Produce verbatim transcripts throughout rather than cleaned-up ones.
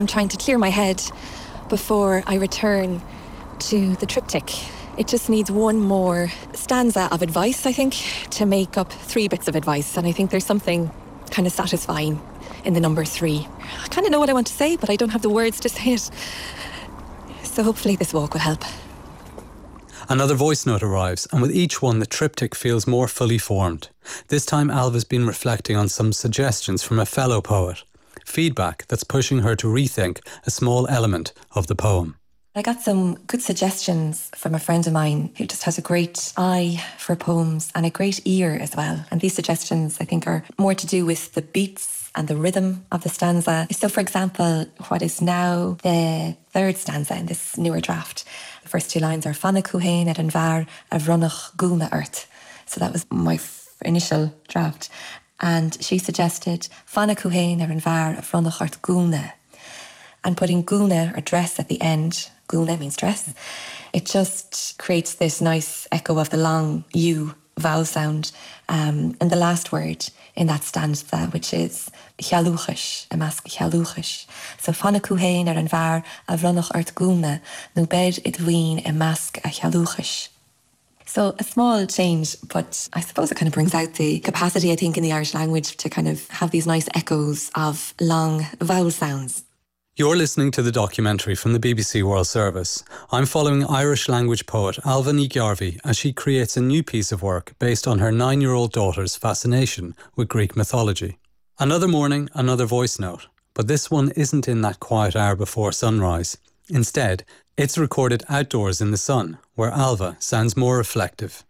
I'm trying to clear my head before I return to the triptych. It just needs one more stanza of advice, I think, to make up three bits of advice. And I think there's something kind of satisfying in the number three. I kind of know what I want to say, but I don't have the words to say it. So hopefully this walk will help. Another voice note arrives, and with each one the triptych feels more fully formed. This time Ailbhe's been reflecting on some suggestions from a fellow poet. Feedback that's pushing her to rethink a small element of the poem. I got some good suggestions from a friend of mine who just has a great eye for poems and a great ear as well. And these suggestions, I think, are more to do with the beats and the rhythm of the stanza. So, for example, what is now the third stanza in this newer draft, the first two lines are Fanna Cuhain ar an bhar a bhronnach gúna ort. So that was my f- initial draft. And she suggested Fanna Cuhain ar an bhar a bhronnach ort gúna. And putting gúna or dress at the end, gúna means dress, it just creates this nice echo of the long U vowel sound. Um, and the last word in that stanza, which is chealúchas, a mask chealúchas. So Fanna Cuhain ar an bhar a bhronnach ort gúna, nó bed it bhín a mask a chealúchas. So a small change, but I suppose it kind of brings out the capacity, I think, in the Irish language to kind of have these nice echoes of long vowel sounds. You're listening to the documentary from the B B C World Service. I'm following Irish language poet Ailbhe Ní Ghearbhí as she creates a new piece of work based on her nine-year-old daughter's fascination with Greek mythology. Another morning, another voice note, but this one isn't in that quiet hour before sunrise. Instead, it's recorded outdoors in the sun, where Ailbhe sounds more reflective.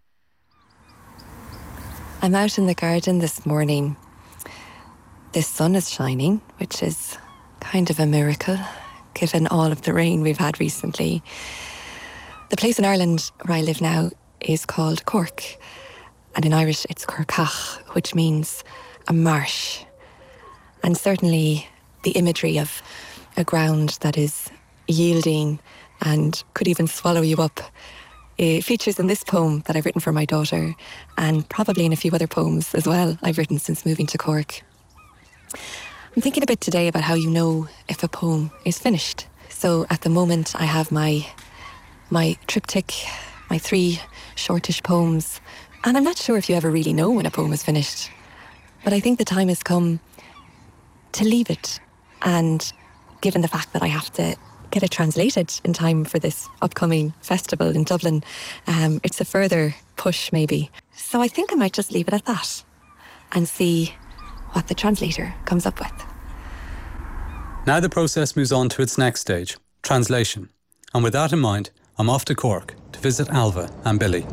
I'm out in the garden this morning. The sun is shining, which is kind of a miracle, given all of the rain we've had recently. The place in Ireland where I live now is called Cork, and in Irish it's Corcach, which means a marsh. And certainly the imagery of a ground that is yielding and could even swallow you up it features in this poem that I've written for my daughter, and probably in a few other poems as well I've written since moving to Cork. I'm thinking a bit today about how you know if a poem is finished. So at the moment I have my my triptych, my three shortish poems, and I'm not sure if you ever really know when a poem is finished. But I think the time has come to leave it, and given the fact that I have to get it translated in time for this upcoming festival in Dublin, um, it's a further push maybe. So I think I might just leave it at that and see what the translator comes up with. Now the process moves on to its next stage, translation. And with that in mind, I'm off to Cork to visit Ailbhe and Billy.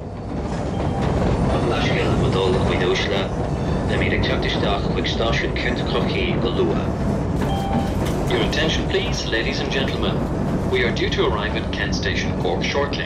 Your attention please, ladies and gentlemen. We are due to arrive at Kent Station, Cork shortly.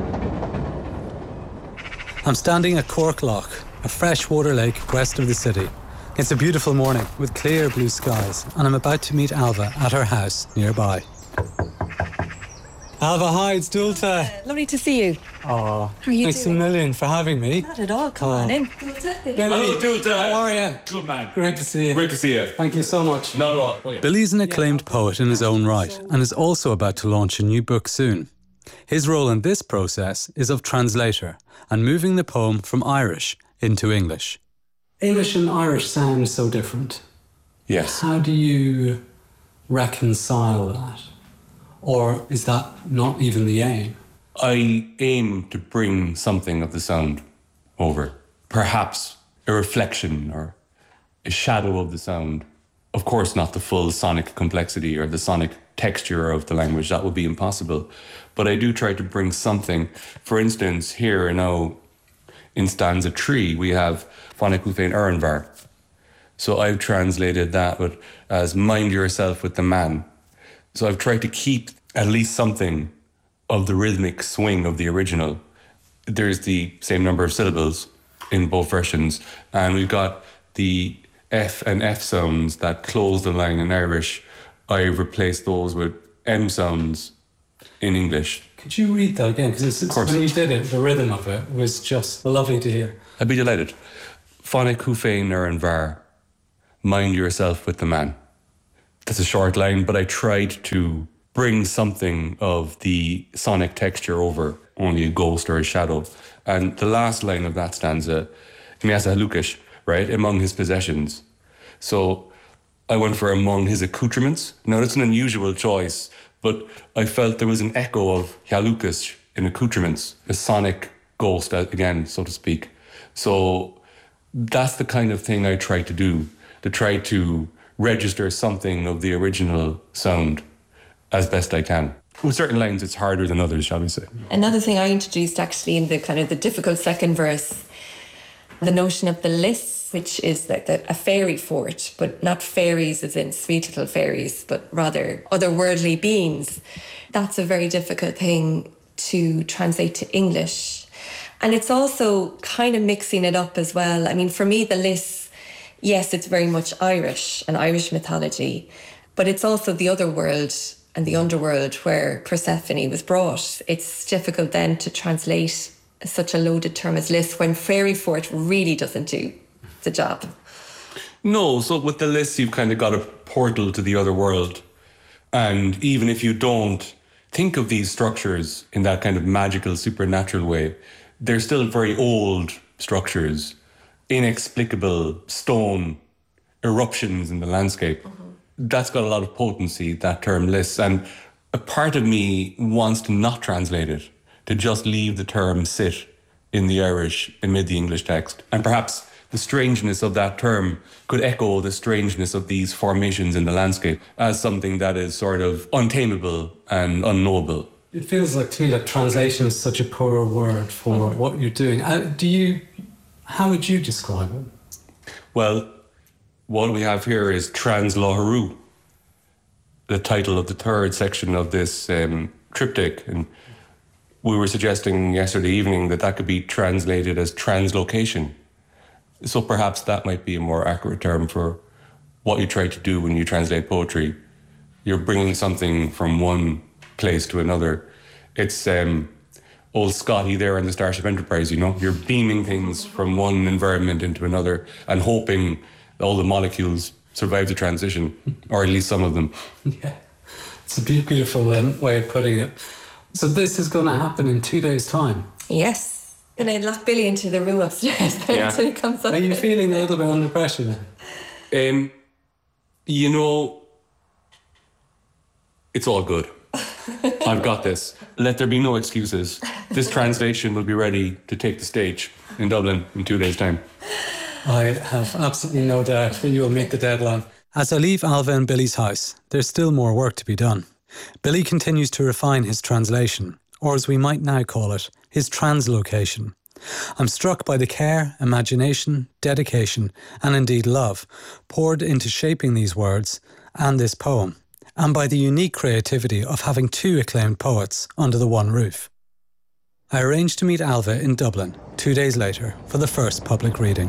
I'm standing at Cork Lough, a freshwater lake west of the city. It's a beautiful morning with clear blue skies, and I'm about to meet Ailbhe at her house nearby. Ailbhe, hi, it's Dulta. Uh, lovely to see you. Oh, how are you thanks doing? a million for having me. Not at all, come oh. on in. Dulta. Hello, Dulta. How are you? Good man. Great to see you. Great to see you. Thank you so much. Not at all. Oh, yeah. Billy's an acclaimed poet in his own right and is also about to launch a new book soon. His role in this process is of translator and moving the poem from Irish into English. English and Irish sound so different. Yes. How do you reconcile that? Or is that not even the aim? I aim to bring something of the sound over. Perhaps a reflection or a shadow of the sound. Of course, not the full sonic complexity or the sonic texture of the language. That would be impossible. But I do try to bring something. For instance, here now in stanza three, we have Fanna Cuhain ar an bhar. So I've translated that with, as mind yourself with the man. So I've tried to keep at least something of the rhythmic swing of the original. There's the same number of syllables in both versions, and we've got the F and F sounds that close the line in Irish. I've replaced those with M sounds in English. Could you read that again? Because when you did it, the rhythm of it was just lovely to hear. I'd be delighted. Fanna Cuhain ar an bhar, mind yourself with the man. that's a short line, but I tried to bring something of the sonic texture over only a ghost or a shadow. And the last line of that stanza, Miasa Halukish, right, among his possessions. So I went for among his accoutrements. Now, that's an unusual choice, but I felt there was an echo of Halukish in accoutrements, a sonic ghost, again, so to speak. So that's the kind of thing I try to do, to try to register something of the original sound as best I can. With certain lines, it's harder than others, shall we say. Another thing I introduced actually in the kind of the difficult second verse, the notion of the liss, which is like the, a fairy fort, but not fairies as in sweet little fairies, but rather otherworldly beings. That's a very difficult thing to translate to English. And it's also kind of mixing it up as well. I mean, for me, the liss, yes, it's very much Irish and Irish mythology, but it's also the other world and the underworld where Persephone was brought. It's difficult then to translate such a loaded term as liss when fairy fort really doesn't do the job. No, so with the liss, you've kind of got a portal to the other world. And even if you don't think of these structures in that kind of magical, supernatural way, they're still very old structures, inexplicable stone eruptions in the landscape. Mm-hmm. That's got a lot of potency, that term liss. And a part of me wants to not translate it, to just leave the term sit in the Irish amid the English text. And perhaps the strangeness of that term could echo the strangeness of these formations in the landscape as something that is sort of untamable and unknowable. It feels like to me that translation is such a poor word for what you're doing. Uh, do you, how would you describe it? Well, what we have here is Trans-Loharu, the title of the third section of this um, triptych. And we were suggesting yesterday evening that that could be translated as translocation. So perhaps that might be a more accurate term for what you try to do when you translate poetry. You're bringing something from one place to another. It's um, old Scotty there in the Starship Enterprise, you know? You're beaming things from one environment into another and hoping all the molecules survive the transition, or at least some of them. Yeah, it's a beautiful um, way of putting it. So this is going to happen in two days' time? Yes. And I lock Billy into the room upstairs yeah. until he comes up. Are you feeling a little bit under pressure then? Um, you know, it's all good. I've got this. Let there be no excuses. This translation will be ready to take the stage in Dublin in two days' time. I have absolutely no doubt that you will meet the deadline. As I leave Alva and Billy's house, there's still more work to be done. Billy continues to refine his translation, or as we might now call it, his translocation. I'm struck by the care, imagination, dedication, and indeed love poured into shaping these words and this poem, and by the unique creativity of having two acclaimed poets under the one roof. I arranged to meet Alva in Dublin two days later for the first public reading.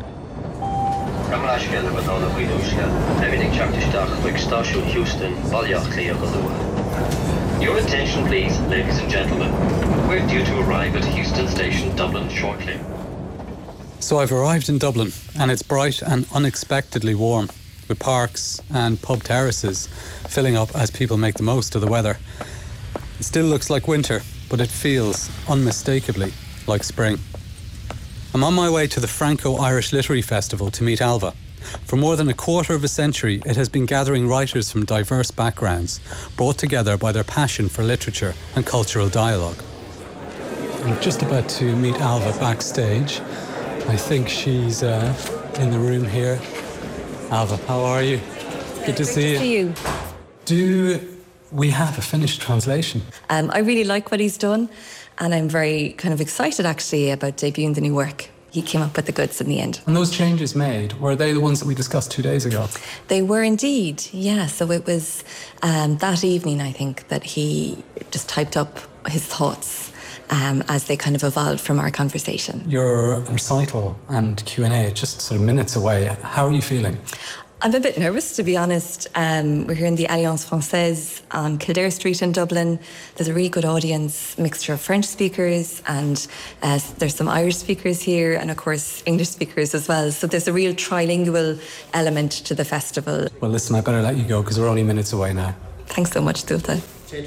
Your attention please, ladies and gentlemen. We're due to arrive at Heuston Station, Dublin shortly. So I've arrived in Dublin and it's bright and unexpectedly warm, with parks and pub terraces filling up as people make the most of the weather. It still looks like winter, but it feels unmistakably like spring. I'm on my way to the Franco-Irish Literary Festival to meet Alva. For more than a quarter of a century, it has been gathering writers from diverse backgrounds, brought together by their passion for literature and cultural dialogue. I'm just about to meet Alva backstage. I think she's uh, in the room here. Alva, how are you? Good to Great see to you. see you. Do we have a finished translation? Um, I really like what he's done, and I'm very kind of excited actually about debuting the new work. He came up with the goods in the end. And those changes made, were they the ones that we discussed two days ago? They were indeed, yeah. So it was um, that evening, I think, that he just typed up his thoughts um, as they kind of evolved from our conversation. Your recital and Q and A, just sort of minutes away. How are you feeling? I'm a bit nervous, to be honest. Um, we're here in the Alliance Française on Kildare Street in Dublin. There's a really good audience, mixture of French speakers, and uh, there's some Irish speakers here, and of course English speakers as well. So there's a real trilingual element to the festival. Well, listen, I better let you go because we're only minutes away now. Thanks so much, Dulta.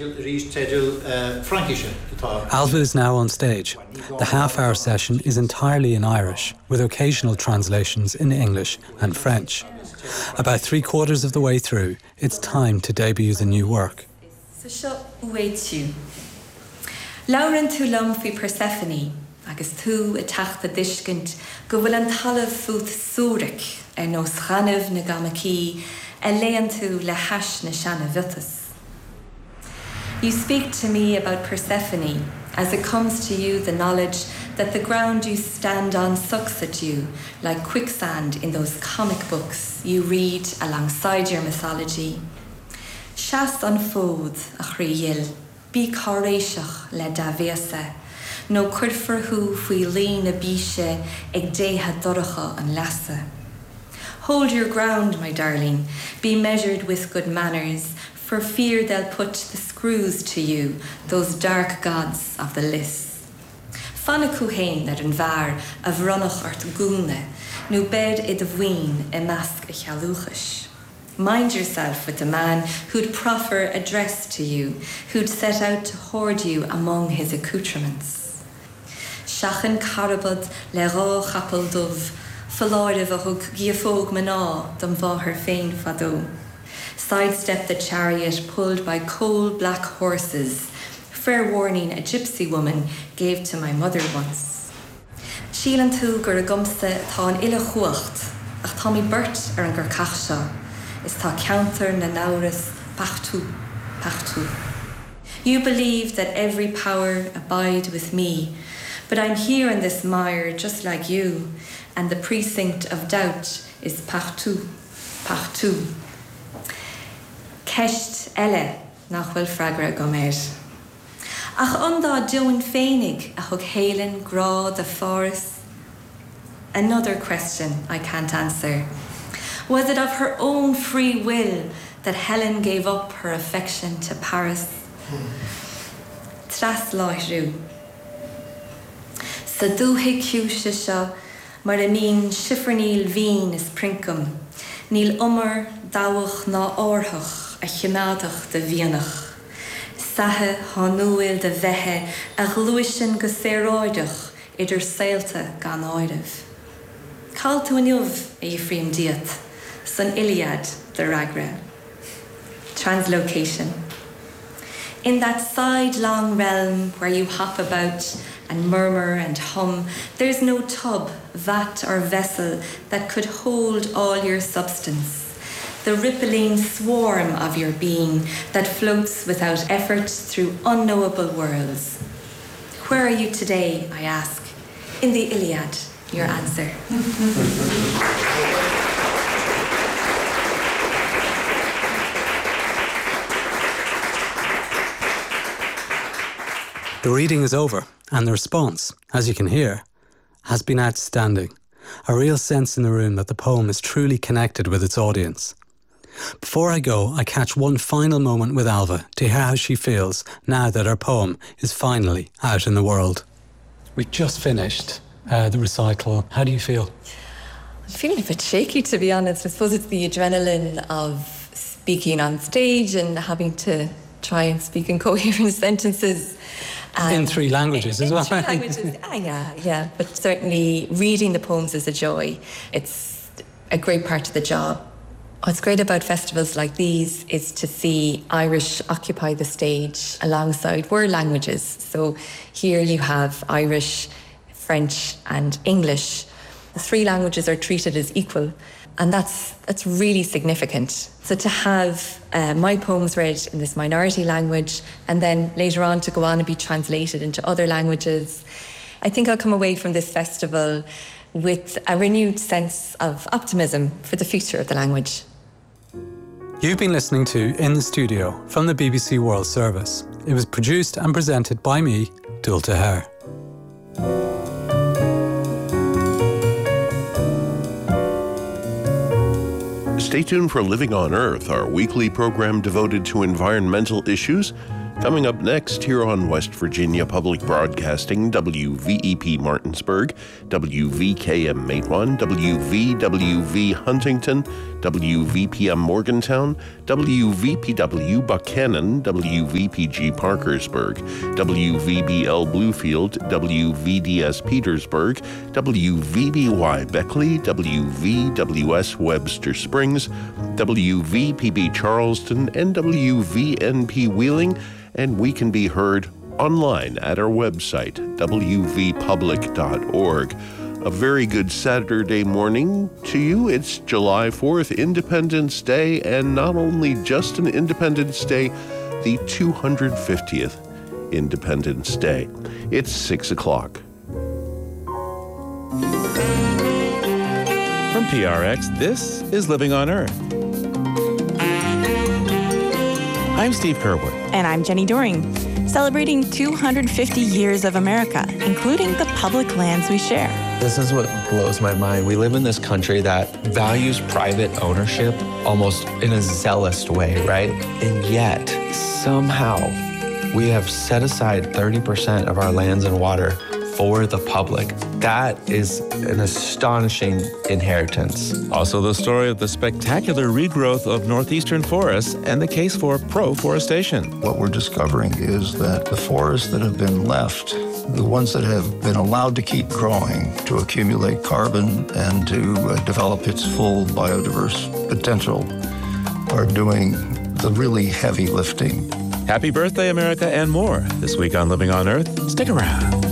Ailbhe is now on stage. The half-hour session is entirely in Irish, with occasional translations in English and French. About three quarters of the way through, it's time to debut the new work. Lauren tú lom fi Persephone, agus tú a tachta discint, go bhfuil an talamh fut súric ar nos chanamh na gamací, a léan tú le hash na seanna vitas. You speak to me about Persephone as it comes to you the knowledge that the ground you stand on sucks at you like quicksand in those comic books you read alongside your mythology. Seas an fód a chríil, bí choréiseach le da bhéasa, nó cuirfirthú faoi líon na bíse ag détha doracha an leasa. Hold your ground, my darling, be measured with good manners, for fear they'll put the screws to you, those dark gods of the lists. Fanna cuhain ar an bhar a bhronnach ort gúna, nó bed i bhhain I measc a chealúchas. Mind yourself with the man who'd proffer a dress to you, who'd set out to hoard you among his accoutrements. Seachan carabad le rá chapel dubh, faláirih a thug giafóg maná dom bháthar féin fadó. Sidestepped the chariot pulled by coal black horses. Fair warning a gypsy woman gave to my mother once. Sílan tú gur a gumsa tá an ille chuacht, ach tá mi burt ar an gur cachsha, is tá counter na nauras pachtú, pachtú. You believe that every power abide with me, but I'm here in this mire just like you, and the precinct of doubt is pachtú, pachtú. Ceist eile nach bhfuil freagra go méid. Ach andá doin féinnig a thug héilean grá the forest. Another question I can't answer. Was it of her own free will that Helen gave up her affection to Paris? Tras láithriú. Sa dúthaigh ciúise seo mar a níl sifirníl vín is princum, níl umar dáwach ná orthach a chimadach de bhíonach. Sathe hanúil de bheitthe a gluisin go séróidech idir sailta gan áideh. Call tú aniuv a Ephraim Diat, son Iliad de Ragra. Translocation. In that sidelong realm where you hop about and murmur and hum, there's no tub, vat or vessel that could hold all your substance. The rippling swarm of your being that floats without effort through unknowable worlds. Where are you today, I ask? In the Iliad, your answer. The reading is over, and the response, as you can hear, has been outstanding. A real sense in the room that the poem is truly connected with its audience. Before I go, I catch one final moment with Ailbhe to hear how she feels now that her poem is finally out in the world. We've just finished uh, the recital. How do you feel? I'm feeling a bit shaky, to be honest. I suppose it's the adrenaline of speaking on stage and having to try and speak in coherent sentences. Um, in three languages in, as well. In three languages, ah, yeah, yeah. But certainly reading the poems is a joy. It's a great part of the job. What's great about festivals like these is to see Irish occupy the stage alongside world languages. So here you have Irish, French and English. The three languages are treated as equal, and that's that's really significant. So to have uh, my poems read in this minority language and then later on to go on and be translated into other languages, I think I'll come away from this festival with a renewed sense of optimism for the future of the language. You've been listening to In the Studio from the B B C World Service. It was produced and presented by me, Dulta Hare. Stay tuned for Living on Earth, our weekly program devoted to environmental issues. Coming up next here on West Virginia Public Broadcasting, W V E P Martinsburg, W V K M Matewan, W V W V Huntington, W V P M Morgantown, W V P W Buchanan, W V P G Parkersburg, W V B L Bluefield, W V D S Petersburg, W V B Y Beckley, W V W S Webster Springs, W V P B Charleston, and W V N P Wheeling. And we can be heard online at our website, w v public dot org. A very good Saturday morning to you. It's July fourth, Independence Day, and not only just an Independence Day, the two hundred fiftieth Independence Day. It's six o'clock. From P R X, this is Living on Earth. I'm Steve Curwood. And I'm Jenny Doring. Celebrating two hundred fifty years of America, including the public lands we share. This is what blows my mind. We live in this country that values private ownership almost in a zealous way, right? And yet, somehow, we have set aside thirty percent of our lands and water for the public. That is an astonishing inheritance. Also the story of the spectacular regrowth of northeastern forests and the case for pro-forestation. What we're discovering is that the forests that have been left, the ones that have been allowed to keep growing, to accumulate carbon and to uh, develop its full biodiverse potential, are doing the really heavy lifting. Happy birthday, America, and more this week on Living on Earth. Stick around.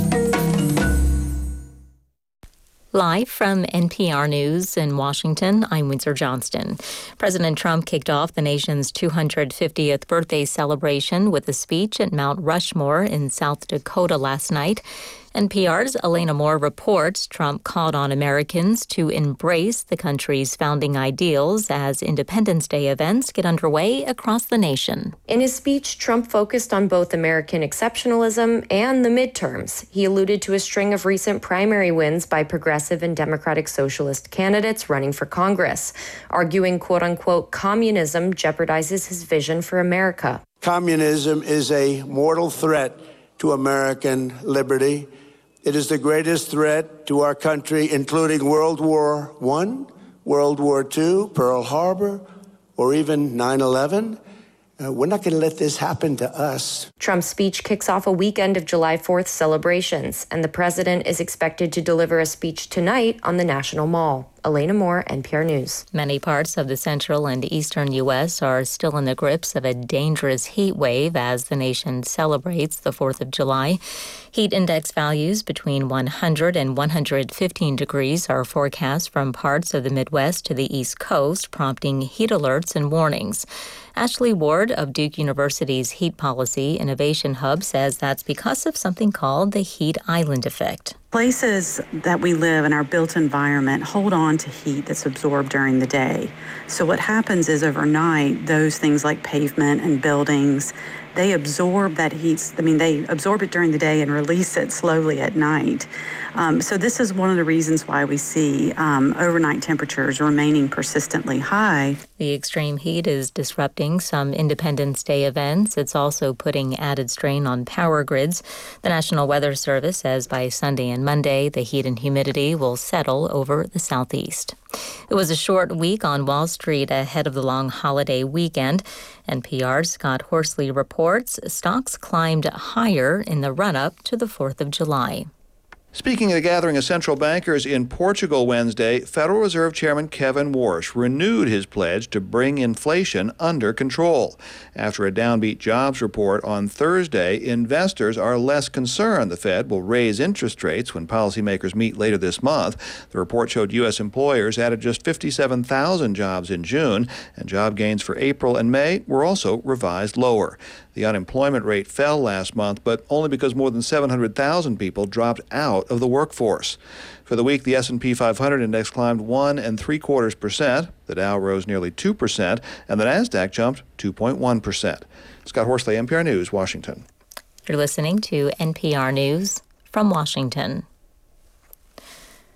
Live from N P R News in Washington, I'm Windsor Johnston. President Trump kicked off the nation's two hundred fiftieth birthday celebration with a speech at Mount Rushmore in South Dakota last night. N P R's Elena Moore reports Trump called on Americans to embrace the country's founding ideals as Independence Day events get underway across the nation. In his speech, Trump focused on both American exceptionalism and the midterms. He alluded to a string of recent primary wins by progressive and Democratic Socialist candidates running for Congress, arguing, quote-unquote, communism jeopardizes his vision for America. Communism is a mortal threat to American liberty. It is the greatest threat to our country, including World War One, World War Two, Pearl Harbor, or even nine eleven. Uh, we're not going to let this happen to us. Trump's speech kicks off a weekend of July fourth celebrations, and the president is expected to deliver a speech tonight on the National Mall. Elena Moore, N P R News. Many parts of the central and eastern U S are still in the grips of a dangerous heat wave as the nation celebrates the fourth of July. Heat index values between one hundred and one hundred fifteen degrees are forecast from parts of the Midwest to the East Coast, prompting heat alerts and warnings. Ashley Ward of Duke University's Heat Policy Innovation Hub says that's because of something called the heat island effect. Places that we live in our built environment hold on to heat that's absorbed during the day. So what happens is overnight, those things like pavement and buildings, they absorb that heat. I mean, they absorb it during the day and release it slowly at night. Um, so this is one of the reasons why we see um, overnight temperatures remaining persistently high. The extreme heat is disrupting some Independence Day events. It's also putting added strain on power grids. The National Weather Service says by Sunday and Monday, the heat and humidity will settle over the southeast. It was a short week on Wall Street ahead of the long holiday weekend. N P R's Scott Horsley reports stocks climbed higher in the run-up to the fourth of July. Speaking at a gathering of central bankers in Portugal Wednesday, Federal Reserve Chairman Kevin Warsh renewed his pledge to bring inflation under control. After a downbeat jobs report on Thursday, investors are less concerned the Fed will raise interest rates when policymakers meet later this month. The report showed U S employers added just fifty-seven thousand jobs in June, and job gains for April and May were also revised lower. The unemployment rate fell last month, but only because more than seven hundred thousand people dropped out of the workforce. For the week, the S and P five hundred index climbed one and three quarters percent. The Dow rose nearly two percent, and the Nasdaq jumped two point one percent. Scott Horsley, N P R News, Washington. You're listening to N P R News from Washington.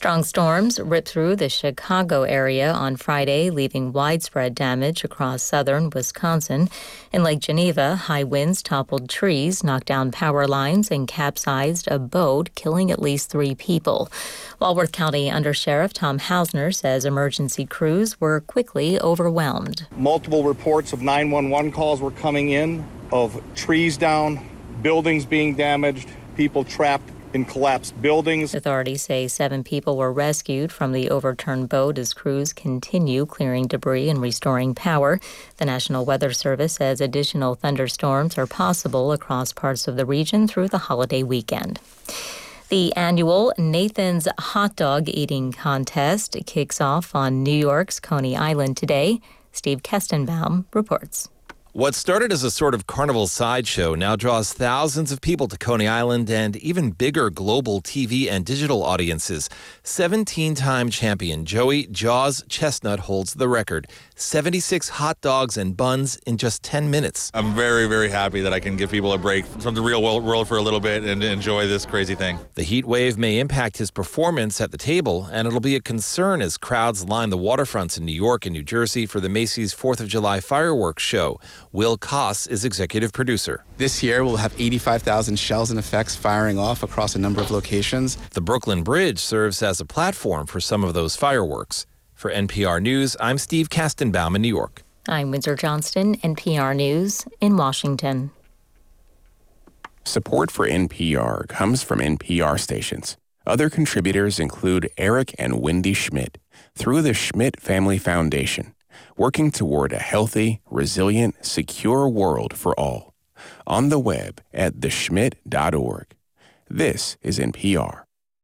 Strong storms ripped through the Chicago area on Friday, leaving widespread damage across southern Wisconsin. In Lake Geneva, high winds toppled trees, knocked down power lines, and capsized a boat, killing at least three people. Walworth County Undersheriff Tom Hausner says emergency crews were quickly overwhelmed. Multiple reports of nine one one calls were coming in of trees down, buildings being damaged, people trapped in collapsed buildings. Authorities say seven people were rescued from the overturned boat as crews continue clearing debris and restoring power. The National Weather Service says additional thunderstorms are possible across parts of the region through the holiday weekend. The annual Nathan's Hot Dog Eating Contest kicks off on New York's Coney Island today. Steve Kestenbaum reports. What started as a sort of carnival sideshow now draws thousands of people to Coney Island and even bigger global T V and digital audiences. seventeen-time champion Joey Jaws Chestnut holds the record. seventy-six hot dogs and buns in just ten minutes. I'm very, very happy that I can give people a break from the real world for a little bit and enjoy this crazy thing. The heat wave may impact his performance at the table, and it'll be a concern as crowds line the waterfronts in New York and New Jersey for the Macy's fourth of July fireworks show. Will Koss is executive producer. This year, we'll have eighty-five thousand shells and effects firing off across a number of locations. The Brooklyn Bridge serves as a platform for some of those fireworks. For N P R News, I'm Steve Kestenbaum in New York. I'm Windsor Johnston, N P R News in Washington. Support for N P R comes from N P R stations. Other contributors include Eric and Wendy Schmidt through the Schmidt Family Foundation, working toward a healthy, resilient, secure world for all. On the web at the schmidt dot org. This is N P R.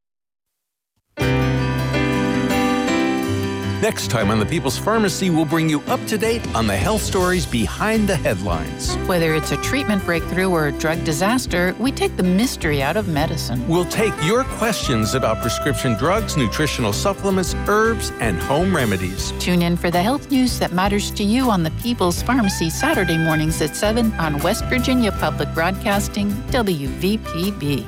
Next time on The People's Pharmacy, we'll bring you up to date on the health stories behind the headlines. Whether it's a treatment breakthrough or a drug disaster, we take the mystery out of medicine. We'll take your questions about prescription drugs, nutritional supplements, herbs, and home remedies. Tune in for the health news that matters to you on The People's Pharmacy Saturday mornings at seven on West Virginia Public Broadcasting, W V P B.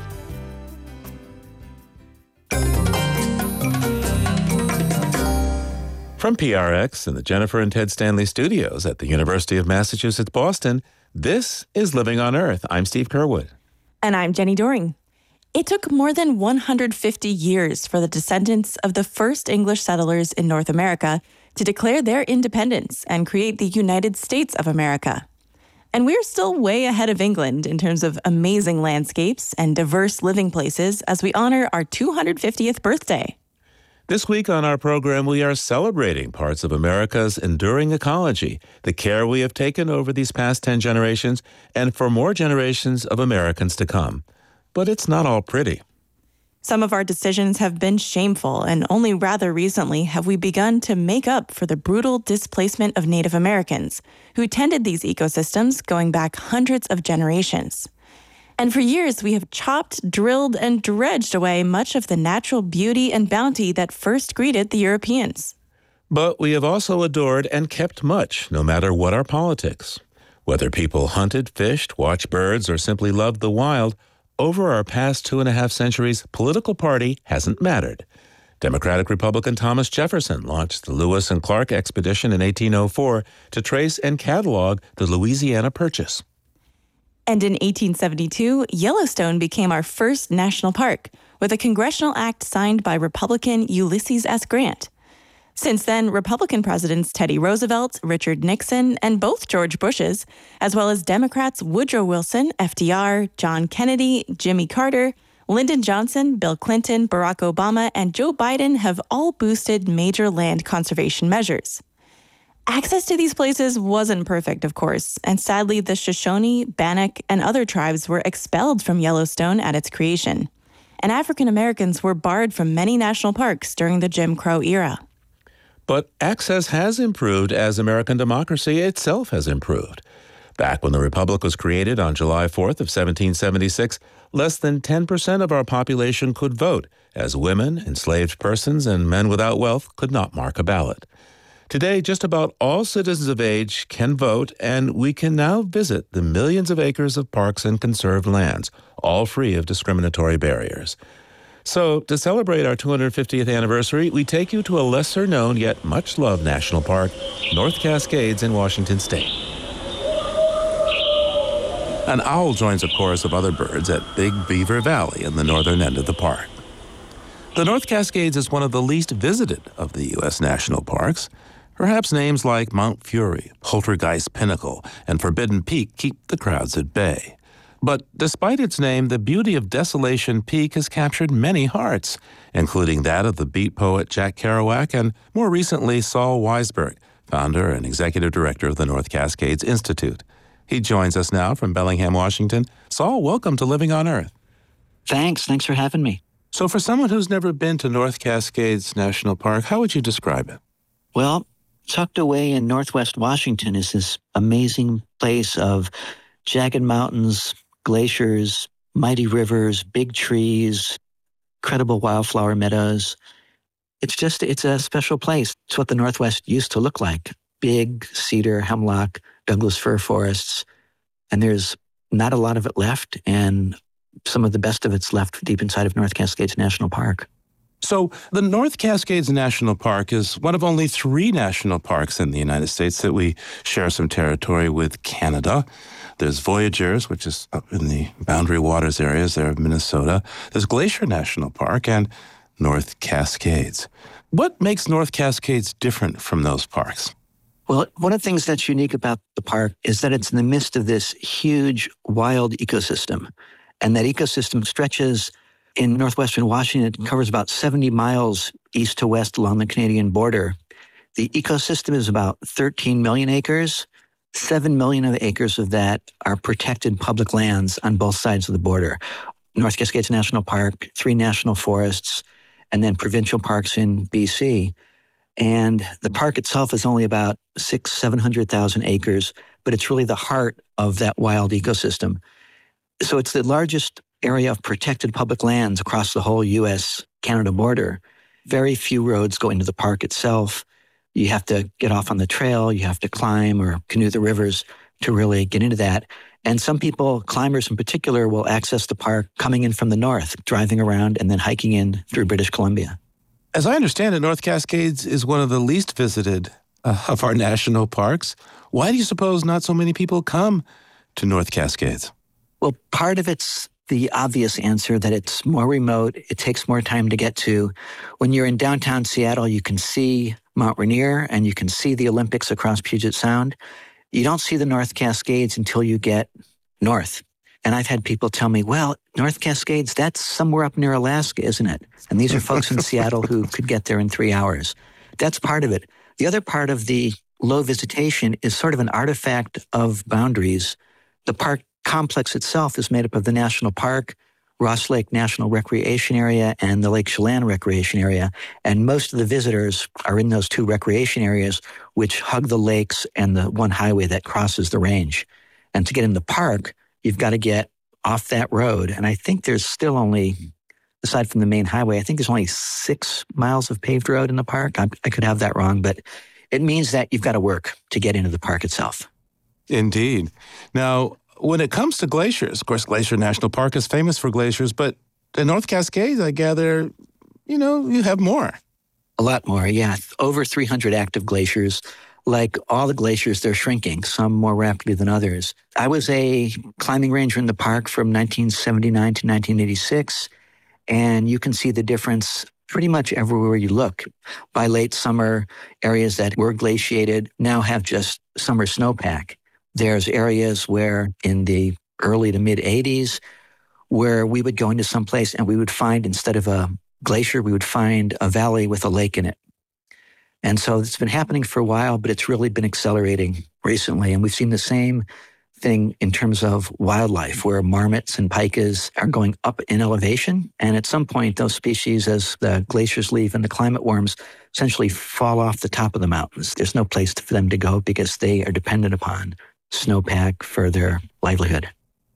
From P R X and the Jennifer and Ted Stanley studios at the University of Massachusetts, Boston, this is Living on Earth. I'm Steve Curwood. And I'm Jenny Doring. It took more than one hundred fifty years for the descendants of the first English settlers in North America to declare their independence and create the United States of America. And we're still way ahead of England in terms of amazing landscapes and diverse living places as we honor our two hundred fiftieth birthday. This week on our program, we are celebrating parts of America's enduring ecology, the care we have taken over these past ten generations, and for more generations of Americans to come. But it's not all pretty. Some of our decisions have been shameful, and only rather recently have we begun to make up for the brutal displacement of Native Americans, who tended these ecosystems going back hundreds of generations. And for years, we have chopped, drilled, and dredged away much of the natural beauty and bounty that first greeted the Europeans. But we have also adored and kept much, no matter what our politics. Whether people hunted, fished, watched birds, or simply loved the wild, over our past two and a half centuries, political party hasn't mattered. Democratic Republican Thomas Jefferson launched the Lewis and Clark expedition in eighteen oh four to trace and catalog the Louisiana Purchase. And in eighteen seventy-two, Yellowstone became our first national park, with a congressional act signed by Republican Ulysses S. Grant. Since then, Republican presidents Teddy Roosevelt, Richard Nixon, and both George Bushes, as well as Democrats Woodrow Wilson, F D R, John Kennedy, Jimmy Carter, Lyndon Johnson, Bill Clinton, Barack Obama, and Joe Biden have all boosted major land conservation measures. Access to these places wasn't perfect, of course, and sadly the Shoshone, Bannock, and other tribes were expelled from Yellowstone at its creation. And African Americans were barred from many national parks during the Jim Crow era. But access has improved as American democracy itself has improved. Back when the Republic was created on July fourth of seventeen seventy-six, less than ten percent of our population could vote, as women, enslaved persons, and men without wealth could not mark a ballot. Today, just about all citizens of age can vote, and we can now visit the millions of acres of parks and conserved lands, all free of discriminatory barriers. So, to celebrate our two hundred fiftieth anniversary, we take you to a lesser-known yet much-loved national park, North Cascades in Washington State. An owl joins a chorus of other birds at Big Beaver Valley in the northern end of the park. The North Cascades is one of the least visited of the U S national parks. Perhaps names like Mount Fury, Poltergeist Pinnacle, and Forbidden Peak keep the crowds at bay. But despite its name, the beauty of Desolation Peak has captured many hearts, including that of the beat poet Jack Kerouac and, more recently, Saul Weisberg, founder and executive director of the North Cascades Institute. He joins us now from Bellingham, Washington. Saul, welcome to Living on Earth. Thanks. Thanks for having me. So for someone who's never been to North Cascades National Park, how would you describe it? Well, tucked away in northwest Washington is this amazing place of jagged mountains, glaciers, mighty rivers, big trees, incredible wildflower meadows. It's just, it's a special place. It's what the Northwest used to look like. Big cedar, hemlock, Douglas fir forests. And there's not a lot of it left, and some of the best of it's left deep inside of North Cascades National Park. So the North Cascades National Park is one of only three national parks in the United States that we share some territory with Canada. There's Voyageurs, which is up in the Boundary Waters areas there of Minnesota. There's Glacier National Park and North Cascades. What makes North Cascades different from those parks? Well, one of the things that's unique about the park is that it's in the midst of this huge wild ecosystem. And that ecosystem stretches in northwestern Washington. It covers about seventy miles east to west along the Canadian border. The ecosystem is about thirteen million acres. seven million of the acres of that are protected public lands on both sides of the border. North Cascades National Park, three national forests, and then provincial parks in B C. And the park itself is only about six, seven hundred thousand acres, but it's really the heart of that wild ecosystem. So it's the largest area of protected public lands across the whole U S Canada border. Very few roads go into the park itself. You have to get off on the trail, you have to climb or canoe the rivers to really get into that. And some people, climbers in particular, will access the park coming in from the north, driving around and then hiking in through British Columbia. As I understand it, North Cascades is one of the least visited uh, of our national parks. Why do you suppose not so many people come to North Cascades? Well, part of it's the obvious answer that it's more remote. It takes more time to get to. When you're in downtown Seattle, you can see Mount Rainier and you can see the Olympics across Puget Sound. You don't see the North Cascades until you get north. And I've had people tell me, well, North Cascades, that's somewhere up near Alaska, isn't it? And these are folks in Seattle who could get there in three hours. That's part of it. The other part of the low visitation is sort of an artifact of boundaries. The park complex itself is made up of the National Park, Ross Lake National Recreation Area, and the Lake Chelan Recreation Area. And most of the visitors are in those two recreation areas, which hug the lakes and the one highway that crosses the range. And to get in the park, you've got to get off that road. And I think there's still only, aside from the main highway, I think there's only six miles of paved road in the park. I, I could have that wrong, but it means that you've got to work to get into the park itself. Indeed. Now, when it comes to glaciers, of course, Glacier National Park is famous for glaciers, but in North Cascades, I gather, you know, you have more. A lot more, yeah. Over three hundred active glaciers. Like all the glaciers, they're shrinking, some more rapidly than others. I was a climbing ranger in the park from nineteen seventy-nine to nineteen eighty-six, and you can see the difference pretty much everywhere you look. By late summer, areas that were glaciated now have just summer snowpack. There's areas where in the early to mid eighties, where we would go into some place and we would find, instead of a glacier, we would find a valley with a lake in it. And so it's been happening for a while, but it's really been accelerating recently. And we've seen the same thing in terms of wildlife, where marmots and pikas are going up in elevation. And at some point, those species, as the glaciers leave and the climate warms, essentially fall off the top of the mountains. There's no place for them to go because they are dependent upon snowpack for their livelihood.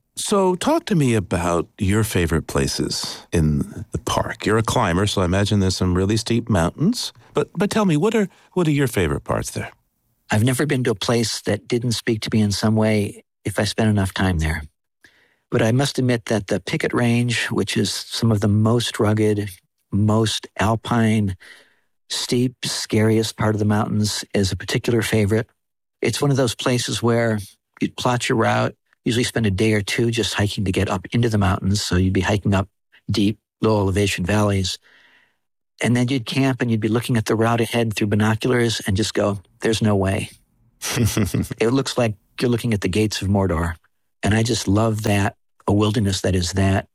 So talk to me about your favorite places in the park. You're a climber, so I imagine there's some really steep mountains. But but tell me, what are what are your favorite parts there? I've never been to a place that didn't speak to me in some way if I spent enough time there. But I must admit that the Picket Range, which is some of the most rugged, most alpine, steep, scariest part of the mountains, is a particular favorite. It's one of those places where you'd plot your route, usually spend a day or two just hiking to get up into the mountains. So you'd be hiking up deep, low elevation valleys. And then you'd camp and you'd be looking at the route ahead through binoculars and just go, there's no way. It looks like you're looking at the gates of Mordor. And I just love that, a wilderness that is that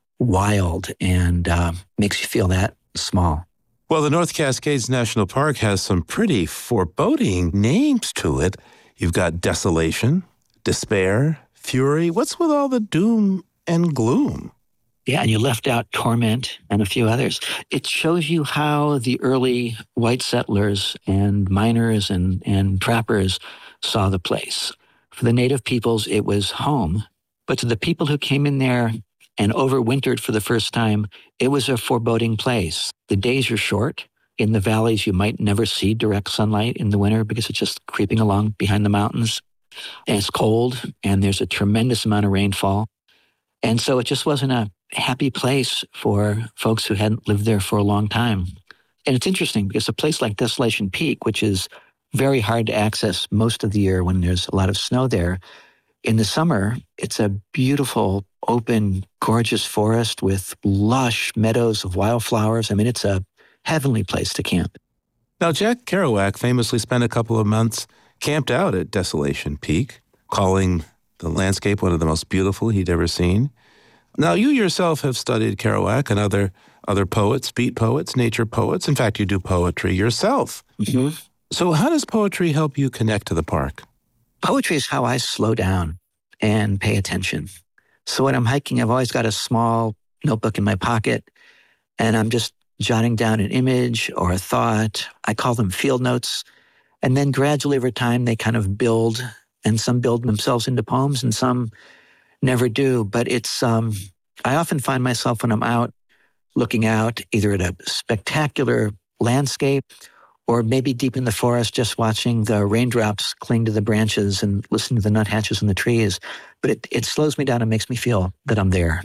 wild and uh, makes you feel that small. Well, the North Cascades National Park has some pretty foreboding names to it. You've got desolation, despair, fury. What's with all the doom and gloom? Yeah, and you left out torment and a few others. It shows you how the early white settlers and miners and, and trappers saw the place. For the native peoples, it was home. But to the people who came in there and overwintered for the first time, it was a foreboding place. The days are short. In the valleys, you might never see direct sunlight in the winter because it's just creeping along behind the mountains. And it's cold, and there's a tremendous amount of rainfall. And so it just wasn't a happy place for folks who hadn't lived there for a long time. And it's interesting because a place like Desolation Peak, which is very hard to access most of the year when there's a lot of snow there, in the summer, it's a beautiful, open, gorgeous forest with lush meadows of wildflowers. I mean, it's a heavenly place to camp. Now, Jack Kerouac famously spent a couple of months camped out at Desolation Peak, calling the landscape one of the most beautiful he'd ever seen. Now, you yourself have studied Kerouac and other other poets, beat poets, nature poets. In fact, you do poetry yourself. Mm-hmm. So how does poetry help you connect to the park? Poetry is how I slow down and pay attention. So when I'm hiking, I've always got a small notebook in my pocket, and I'm just jotting down an image or a thought. I call them field notes. And then gradually over time, they kind of build, and some build themselves into poems and some never do. But it's, um, I often find myself when I'm out looking out either at a spectacular landscape or maybe deep in the forest, just watching the raindrops cling to the branches and listening to the nuthatches in the trees. But it, it slows me down and makes me feel that I'm there.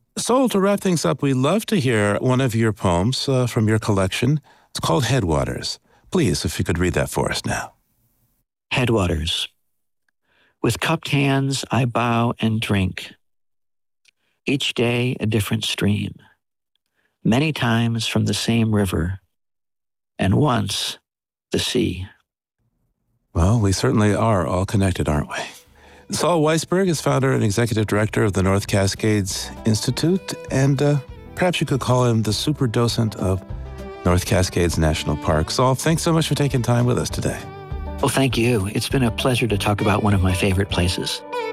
So to wrap things up, we'd love to hear one of your poems uh, from your collection. It's called Headwaters. Please, if you could read that for us now. Headwaters. With cupped hands, I bow and drink. Each day, a different stream. Many times from the same river. And once, the sea. Well, we certainly are all connected, aren't we? Saul Weisberg is founder and executive director of the North Cascades Institute, and uh, perhaps you could call him the super docent of North Cascades National Park. Saul, thanks so much for taking time with us today. Well, thank you. It's been a pleasure to talk about one of my favorite places.